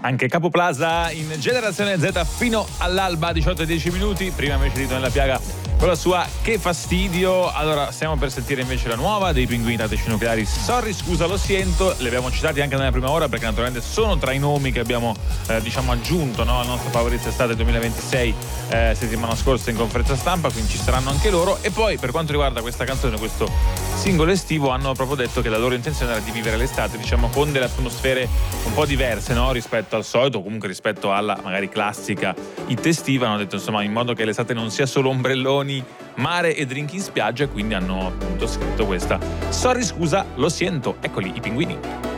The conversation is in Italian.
Anche Capo Plaza in Generazione Z fino all'alba, 18:10. Prima invece di Nella Piaga con la sua Che fastidio. Allora, stiamo per sentire invece la nuova dei Pinguini Tattici Nucleari, Sorry scusa lo siento. Le abbiamo citati anche nella prima ora perché naturalmente sono tra i nomi che abbiamo aggiunto, no, al nostro Favorizio Estate 2026 settimana scorsa in conferenza stampa, quindi ci saranno anche loro. E poi per quanto riguarda questa canzone, questo singolo estivo, hanno proprio detto che la loro intenzione era di vivere l'estate, diciamo, con delle atmosfere un po' diverse, no, rispetto al solito, o comunque rispetto alla magari classica hit estiva. Hanno detto insomma in modo che l'estate non sia solo ombrelloni, mare e drink in spiaggia, quindi hanno appunto scritto questa Sorry scusa lo sento. Eccoli i Pinguini.